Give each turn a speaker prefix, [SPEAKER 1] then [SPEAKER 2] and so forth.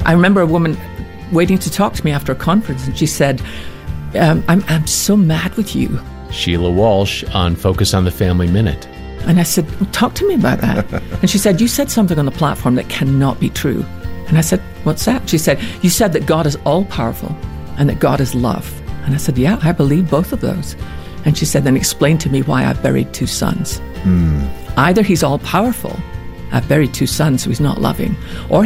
[SPEAKER 1] I remember a woman waiting to talk to me after a conference, and she said, I'm so mad with you.
[SPEAKER 2] Sheila Walsh on Focus on the Family Minute.
[SPEAKER 1] And I said, well, talk to me about that. And she said, you said something on the platform that cannot be true. And I said, what's that? She said, you said that God is all-powerful and that God is love. And I said, yeah, I believe both of those. And she said, then explain to me why I've buried 2 sons. Either he's all-powerful, I've buried 2 sons, so he's not loving, or